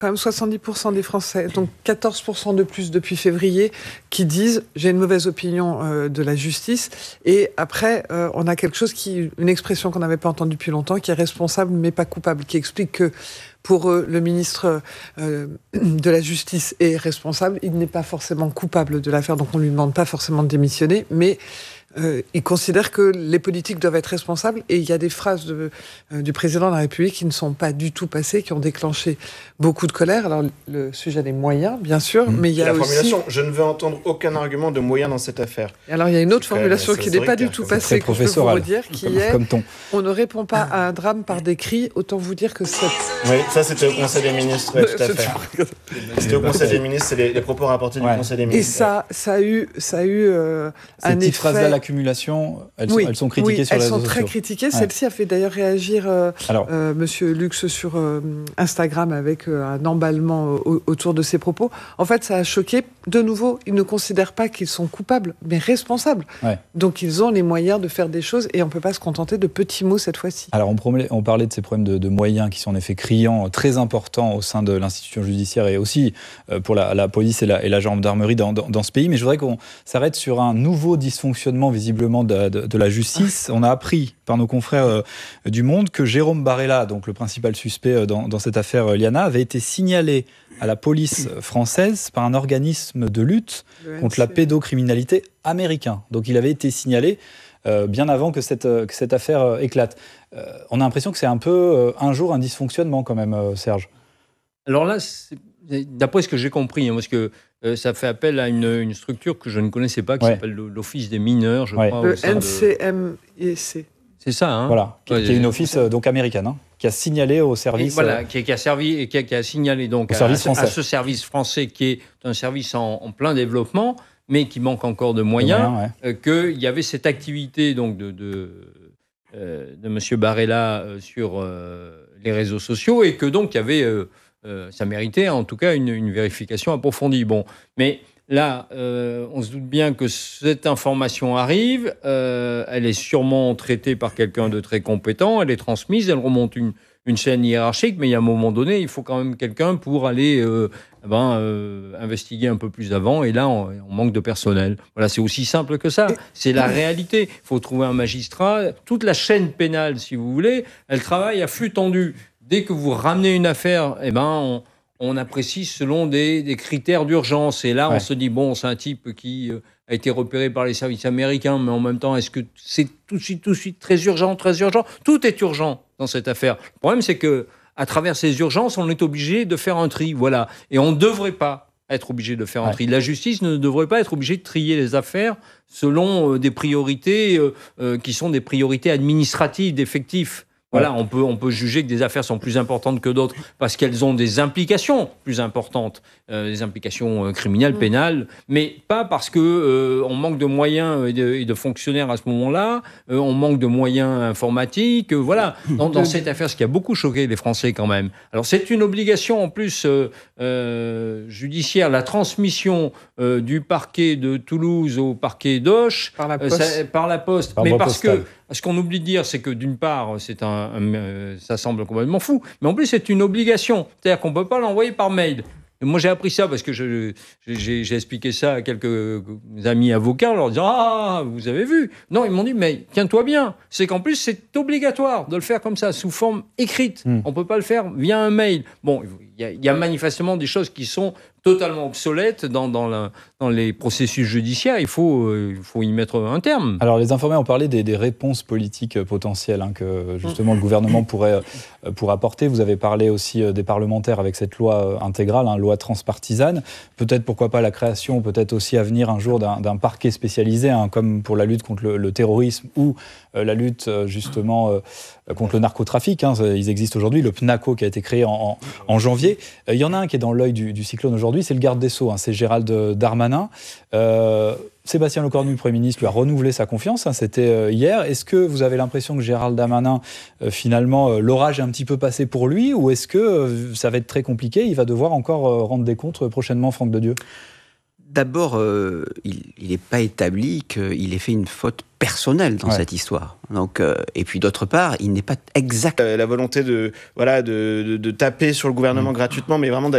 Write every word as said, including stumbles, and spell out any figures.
quand même soixante-dix pour cent des Français, donc quatorze pour cent de plus depuis février, qui disent « j'ai une mauvaise opinion euh, de la justice ». Et après, euh, on a quelque chose qui, une expression qu'on n'avait pas entendue depuis longtemps, qui est responsable mais pas coupable, qui explique que pour eux, le ministre euh, de la Justice est responsable, il n'est pas forcément coupable de l'affaire, donc on ne lui demande pas forcément de démissionner, mais Euh, il considère que les politiques doivent être responsables, et il y a des phrases de, euh, du président de la République qui ne sont pas du tout passées, qui ont déclenché beaucoup de colère. Alors le sujet des moyens, bien sûr, mmh. mais il y a la aussi... formulation, je ne veux entendre aucun argument de moyens dans cette affaire. Et alors il y a une autre formulation qui n'est pas du tout passée, que je peux vous redire, qui comme, est comme ton. On ne répond pas à un drame par des cris, autant vous dire que c'est... Oui, ça c'était au Conseil des ministres, ouais, tout à fait. C'était au Conseil des ministres, c'est les, les propos rapportés ouais. du Conseil des ministres. Et ça, ça a eu, ça a eu euh, un effet... Ces petites phrases-là, l'accumulation, elles, oui, sont, elles sont critiquées oui, sur les réseaux sociaux. Elles sont très critiquées. Ouais. Celle-ci a fait d'ailleurs réagir euh, euh, Monsieur Lux sur euh, Instagram avec euh, un emballement euh, autour de ses propos. En fait, ça a choqué. De nouveau, ils ne considèrent pas qu'ils sont coupables, mais responsables. Ouais. Donc, ils ont les moyens de faire des choses, et on ne peut pas se contenter de petits mots cette fois-ci. Alors, on, promet, on parlait de ces problèmes de, de moyens qui sont en effet criants, très importants au sein de l'institution judiciaire et aussi euh, pour la, la police et la, et la gendarmerie dans, dans, dans ce pays. Mais je voudrais qu'on s'arrête sur un nouveau dysfonctionnement visiblement de, de, de la justice. On a appris par nos confrères euh, du Monde que Jérôme Barella, donc le principal suspect dans, dans cette affaire euh, Liana, avait été signalé à la police française par un organisme de lutte contre la pédocriminalité américain. Donc il avait été signalé euh, bien avant que cette, que cette affaire euh, éclate. Euh, on a l'impression que c'est un peu euh, un jour un dysfonctionnement quand même, euh, Serge. Alors là, c'est, d'après ce que j'ai compris, hein, parce que euh, ça fait appel à une, une structure que je ne connaissais pas, qui ouais. s'appelle l'Office des mineurs, je ouais. crois. Le N C M I C. C'est ça, hein. Voilà, qui, ouais, qui est une office euh, donc américaine, hein, qui a signalé au service. Et voilà, euh, qui, qui a servi et qui, qui a signalé donc à, à, à ce service français qui est un service en, en plein développement, mais qui manque encore de moyens, moyens ouais. euh, qu'il y avait cette activité donc de de, euh, de Monsieur Barella euh, sur euh, les réseaux sociaux, et que donc il y avait, euh, euh, ça méritait en tout cas une, une vérification approfondie. Bon, mais là, euh, on se doute bien que cette information arrive, euh, elle est sûrement traitée par quelqu'un de très compétent, elle est transmise, elle remonte une, une chaîne hiérarchique, mais il y a un moment donné, il faut quand même quelqu'un pour aller euh, ben, euh, investiguer un peu plus avant, et là, on, on manque de personnel. Voilà, c'est aussi simple que ça, c'est la réalité. Il faut trouver un magistrat, toute la chaîne pénale, si vous voulez, elle travaille à flux tendu. Dès que vous ramenez une affaire, eh ben, on... on apprécie selon des, des critères d'urgence. Et là, ouais. on se dit, bon, c'est un type qui euh, a été repéré par les services américains, mais en même temps, est-ce que c'est tout de suite, tout de suite très urgent, très urgent ? Tout est urgent dans cette affaire. Le problème, c'est que à travers ces urgences, on est obligé de faire un tri. Voilà. Et on ne devrait pas être obligé de faire un ouais. tri. La justice ne devrait pas être obligée de trier les affaires selon euh, des priorités euh, euh, qui sont des priorités administratives, d'effectifs. Voilà, on peut, on peut juger que des affaires sont plus importantes que d'autres parce qu'elles ont des implications plus importantes, euh, des implications euh, criminelles, pénales, mais pas parce que euh, on manque de moyens et de, et de fonctionnaires à ce moment-là, euh, on manque de moyens informatiques. Euh, voilà, dans, dans cette affaire, ce qui a beaucoup choqué les Français quand même. Alors c'est une obligation en plus euh, euh, judiciaire, la transmission euh, du parquet de Toulouse au parquet d'Auch par la poste, euh, ça, par la poste, par mais parce postal. que ce qu'on oublie de dire, c'est que d'une part, c'est un, un, euh, ça semble complètement fou, mais en plus, c'est une obligation. C'est-à-dire qu'on ne peut pas l'envoyer par mail. Et moi, j'ai appris ça parce que je, j'ai, j'ai expliqué ça à quelques amis avocats en leur disant « Ah, vous avez vu ?» Non, ils m'ont dit « Mais tiens-toi bien, c'est qu'en plus, c'est obligatoire de le faire comme ça, sous forme écrite. Mmh. On ne peut pas le faire via un mail. » Bon, il y, y a manifestement des choses qui sont totalement obsolètes dans, dans, la, dans les processus judiciaires. Il faut, euh, il faut y mettre un terme. Alors, les informés ont parlé des, des réponses politiques potentielles hein, que, justement, le gouvernement pourrait, euh, pourrait apporter. Vous avez parlé aussi euh, des parlementaires avec cette loi euh, intégrale, hein, loi transpartisane. Peut-être, pourquoi pas, la création, peut-être aussi à venir un jour d'un, d'un parquet spécialisé, hein, comme pour la lutte contre le, le terrorisme ou euh, la lutte, euh, justement, euh, contre le narcotrafic. Hein. Ils existent aujourd'hui. Le PNACO qui a été créé en, en, en janvier. Il euh, y en a un qui est dans l'œil du, du cyclone aujourd'hui. C'est le garde des Sceaux, hein, c'est Gérald Darmanin. Euh, Sébastien Lecornu, le Premier ministre, lui a renouvelé sa confiance, hein, c'était euh, hier. Est-ce que vous avez l'impression que Gérald Darmanin, euh, finalement, euh, l'orage est un petit peu passé pour lui, ou est-ce que euh, ça va être très compliqué, il va devoir encore euh, rendre des comptes euh, prochainement, Franck Dedieu ? D'abord, euh, il n'est pas établi qu'il ait fait une faute personnelle dans ouais. cette histoire. Donc, euh, et puis d'autre part, il n'est pas exact. Euh, la volonté de, voilà, de, de, de taper sur le gouvernement mmh. gratuitement, mais vraiment